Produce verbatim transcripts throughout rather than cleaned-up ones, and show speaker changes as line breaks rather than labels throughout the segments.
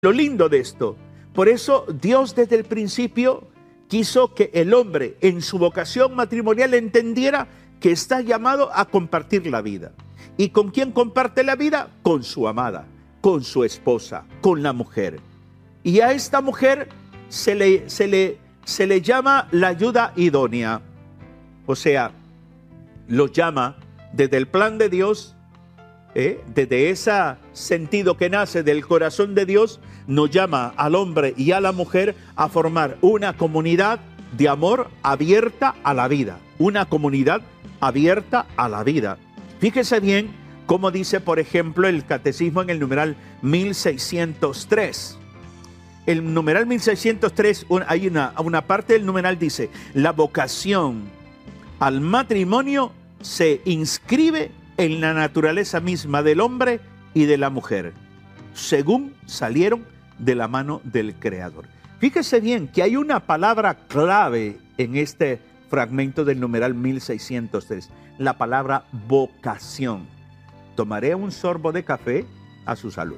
lo lindo de esto. Por eso Dios desde el principio quiso que el hombre en su vocación matrimonial entendiera que está llamado a compartir la vida. ¿Y con quién comparte la vida? Con su amada, con su esposa, con la mujer. Y a esta mujer se le, se le, se le llama la ayuda idónea. O sea, lo llama desde el plan de Dios, ¿eh? desde ese sentido que nace del corazón de Dios, nos llama al hombre y a la mujer a formar una comunidad de amor abierta a la vida. Una comunidad abierta a la vida. Fíjese bien cómo dice, por ejemplo, el catecismo en el numeral mil seiscientos tres. El numeral mil seiscientos tres, hay una, una parte del numeral dice: la vocación al matrimonio se inscribe en la naturaleza misma del hombre y de la mujer, según salieron de la mano del Creador. Fíjese bien que hay una palabra clave en este fragmento del numeral mil seiscientos tres, la palabra vocación. Tomaré un sorbo de café a su salud.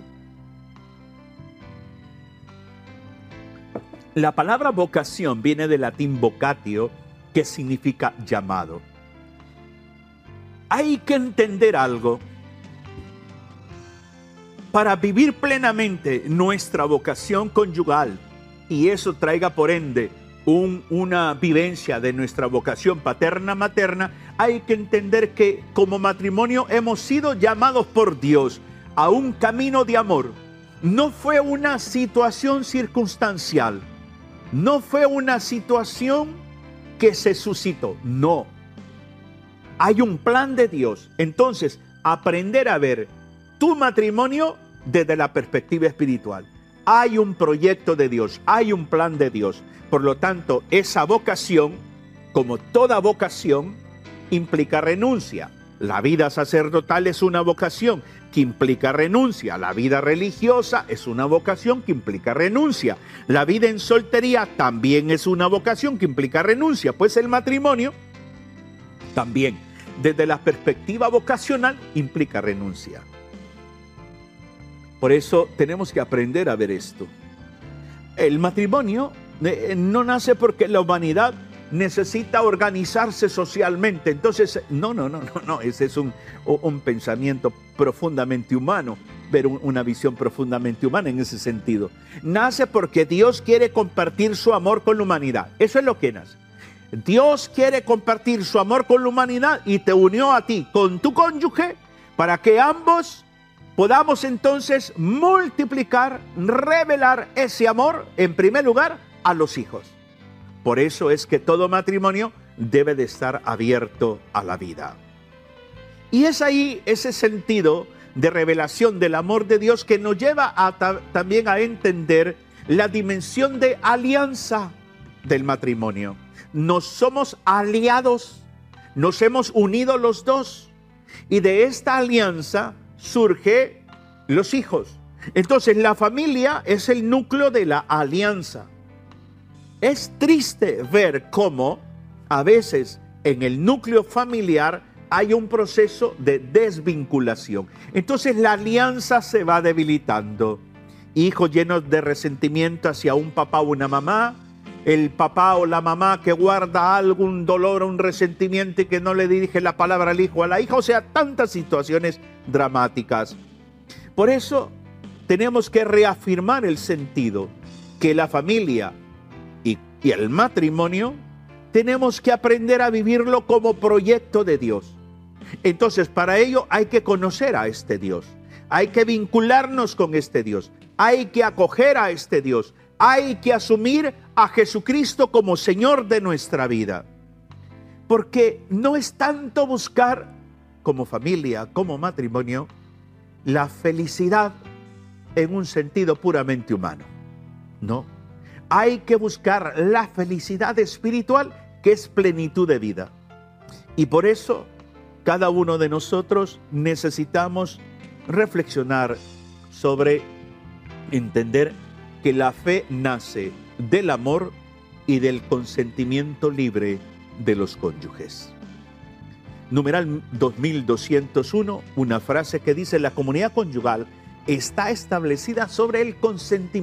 La palabra vocación viene del latín vocatio, que significa llamado. Hay que entender algo. Para vivir plenamente nuestra vocación conyugal, y eso traiga por ende un, una vivencia de nuestra vocación paterna-materna, hay que entender que como matrimonio hemos sido llamados por Dios a un camino de amor. No fue una situación circunstancial, no fue una situación que se suscitó, no. Hay un plan de Dios. Entonces, aprender a ver tu matrimonio desde la perspectiva espiritual. Hay un proyecto de Dios, hay un plan de Dios. Por lo tanto, esa vocación, como toda vocación, implica renuncia. La vida sacerdotal es una vocación que implica renuncia. La vida religiosa es una vocación que implica renuncia. La vida en soltería también es una vocación que implica renuncia. Pues el matrimonio también, desde la perspectiva vocacional, implica renuncia. Por eso tenemos que aprender a ver esto. El matrimonio eh, no nace porque la humanidad necesita organizarse socialmente. Entonces, no, no, no, no, no. Ese es un, un pensamiento profundamente humano, ver un, una visión profundamente humana en ese sentido. Nace porque Dios quiere compartir su amor con la humanidad. Eso es lo que nace. Dios quiere compartir su amor con la humanidad y te unió a ti con tu cónyuge para que ambos podamos entonces multiplicar, revelar ese amor, en primer lugar, a los hijos. Por eso es que todo matrimonio debe de estar abierto a la vida. Y es ahí ese sentido de revelación del amor de Dios que nos lleva a ta- también a entender la dimensión de alianza del matrimonio. Nos somos aliados, nos hemos unido los dos, y de esta alianza surge los hijos. Entonces la familia es el núcleo de la alianza. Es triste ver cómo a veces en el núcleo familiar hay un proceso de desvinculación. Entonces la alianza se va debilitando. Hijos llenos de resentimiento hacia un papá o una mamá, el papá o la mamá que guarda algún dolor o un resentimiento y que no le dirige la palabra al hijo o a la hija. O sea, tantas situaciones dramáticas. Por eso tenemos que reafirmar el sentido que la familia y, y el matrimonio tenemos que aprender a vivirlo como proyecto de Dios. Entonces, para ello hay que conocer a este Dios, hay que vincularnos con este Dios, hay que acoger a este Dios, hay que asumir a Jesucristo como Señor de nuestra vida. Porque no es tanto buscar, como familia, como matrimonio, la felicidad en un sentido puramente humano. No. Hay que buscar la felicidad espiritual, que es plenitud de vida. Y por eso, cada uno de nosotros necesitamos reflexionar sobre entender que la fe nace del amor y del consentimiento libre de los cónyuges. Numeral dos mil doscientos uno, una frase que dice: la comunidad conyugal está establecida sobre el consentimiento